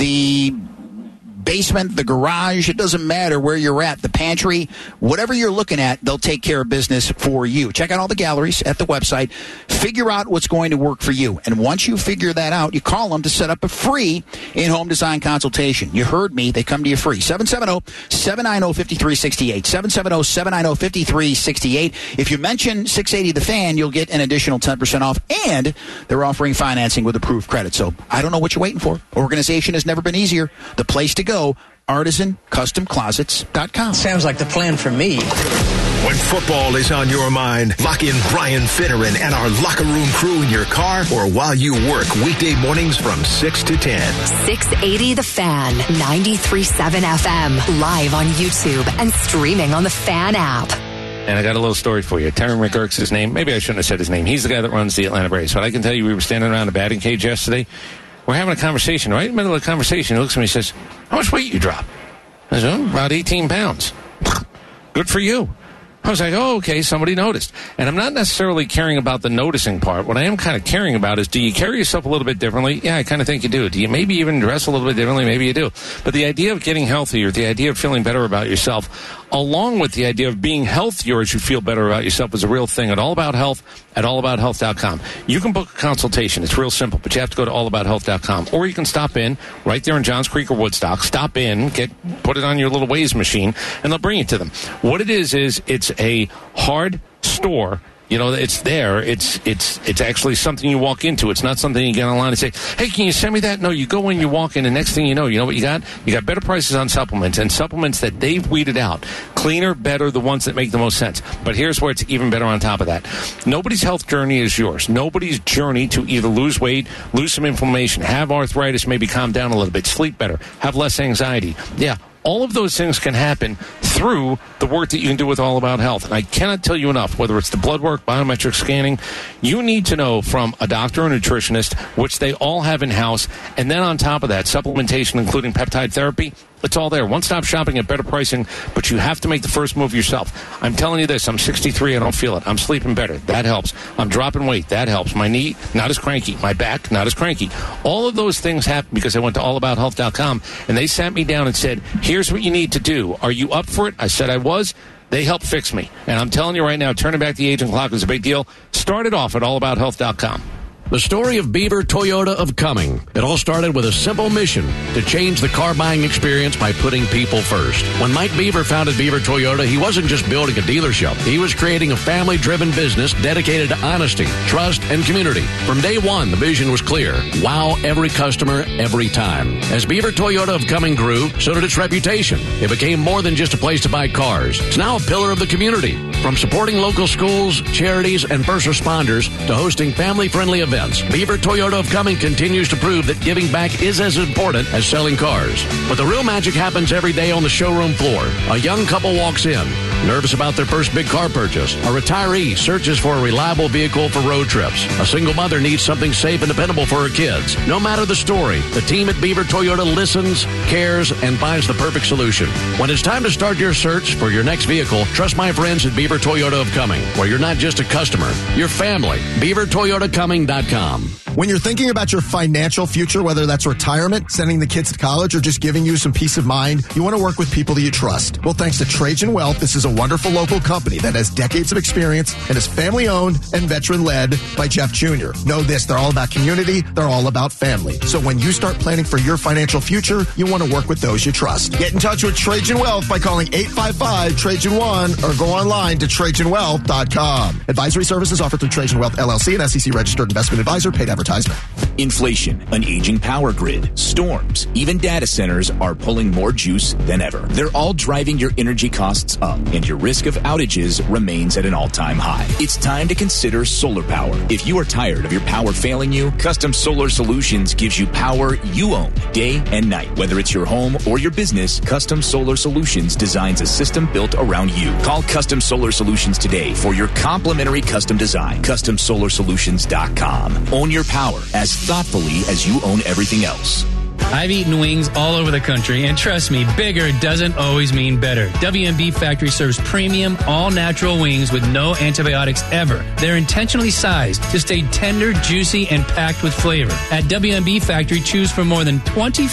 the basement, the garage, it doesn't matter where you're at, the pantry, whatever you're looking at, they'll take care of business for you. Check out all the galleries at the website. Figure out what's going to work for you. And once you figure that out, you call them to set up a free in-home design consultation. You heard me. They come to you free. 770-790-5368. 770-790-5368. If you mention 680 The Fan, you'll get an additional 10% off, and they're offering financing with approved credit. So I don't know what you're waiting for. Organization has never been easier. The place to go, ArtisanCustomClosets.com. Sounds like the plan for me. When football is on your mind, lock in Brian Finneran and our locker room crew in your car or while you work weekday mornings from 6 to 10. 680 The Fan, 93.7 FM, live on YouTube and streaming on the Fan app. And I got a little story for you. Terry McGurk's his name. Maybe I shouldn't have said his name. He's the guy that runs the Atlanta Braves. But I can tell you, we were standing around the batting cage yesterday. We're having a conversation. Right in the middle of the conversation, he looks at me and says, "How much weight you drop?" I said, "About 18 pounds. Good for you." I was like, oh, okay, somebody noticed. And I'm not necessarily caring about the noticing part. What I am kind of caring about is, do you carry yourself a little bit differently? Yeah, I kind of think you do. Do you maybe even dress a little bit differently? Maybe you do. But the idea of getting healthier, the idea of feeling better about yourself, along with the idea of being healthier as you feel better about yourself, is a real thing at All About Health at allabout.health.com. You can book a consultation. It's real simple, but you have to go to allabout.health.com. Or you can stop in right there in Johns Creek or Woodstock. Stop in, put it on your little Waze machine, and they'll bring it to them. What it is it's a hard store. You know, it's there. It's actually something you walk into. It's not something you get online and say, "Hey, can you send me that?" No, you go in, you walk in, and next thing you know what you got? You got better prices on supplements, and supplements that they've weeded out. Cleaner, better, the ones that make the most sense. But here's where it's even better on top of that. Nobody's health journey is yours. Nobody's journey to either lose weight, lose some inflammation, have arthritis, maybe calm down a little bit, sleep better, have less anxiety. Yeah. All of those things can happen through the work that you can do with All About Health. And I cannot tell you enough, whether it's the blood work, biometric scanning, you need to know from a doctor or nutritionist, which they all have in-house. And then on top of that, supplementation, including peptide therapy. It's all there. One-stop shopping at better pricing, but you have to make the first move yourself. I'm telling you this. I'm 63. I don't feel it. I'm sleeping better. That helps. I'm dropping weight. That helps. My knee, not as cranky. My back, not as cranky. All of those things happen because I went to allabout.health.com, and they sat me down and said, here's what you need to do. Are you up for it? I said I was. They helped fix me. And I'm telling you right now, turning back the aging clock is a big deal. Start it off at allabout.health.com. The story of Beaver Toyota of Cumming. It all started with a simple mission to change the car buying experience by putting people first. When Mike Beaver founded Beaver Toyota, he wasn't just building a dealership. He was creating a family-driven business dedicated to honesty, trust, and community. From day one, the vision was clear. Wow every customer, every time. As Beaver Toyota of Cumming grew, so did its reputation. It became more than just a place to buy cars. It's now a pillar of the community. From supporting local schools, charities, and first responders to hosting family-friendly events, Beaver Toyota of Cumming continues to prove that giving back is as important as selling cars. But the real magic happens every day on the showroom floor. A young couple walks in, nervous about their first big car purchase. A retiree searches for a reliable vehicle for road trips. A single mother needs something safe and dependable for her kids. No matter the story, the team at Beaver Toyota listens, cares, and finds the perfect solution. When it's time to start your search for your next vehicle, trust my friends at Beaver Toyota of Cumming, where you're not just a customer, you're family. BeaverToyotaCumming.com. When you're thinking about your financial future, whether that's retirement, sending the kids to college, or just giving you some peace of mind, you want to work with people that you trust. Well, thanks to Trajan Wealth, this is a wonderful local company that has decades of experience and is family-owned and veteran-led by Jeff Jr. Know this, they're all about community, they're all about family. So when you start planning for your financial future, you want to work with those you trust. Get in touch with Trajan Wealth by calling 855-TRAJAN-1 or go online to TrajanWealth.com. Advisory services offered through Trajan Wealth LLC, an SEC-registered investment advisor, paid advertisement. Inflation, an aging power grid, storms, even data centers are pulling more juice than ever. They're all driving your energy costs up, and your risk of outages remains at an all-time high. It's time to consider solar power. If you are tired of your power failing you, Custom Solar Solutions gives you power you own, day and night. Whether it's your home or your business, Custom Solar Solutions designs a system built around you. Call Custom Solar Solutions today for your complimentary custom design. CustomSolarSolutions.com. Own your power as thoughtfully as you own everything else. I've eaten wings all over the country, and trust me, bigger doesn't always mean better. WMB Factory serves premium, all-natural wings with no antibiotics ever. They're intentionally sized to stay tender, juicy, and packed with flavor. At WMB Factory, choose from more than 20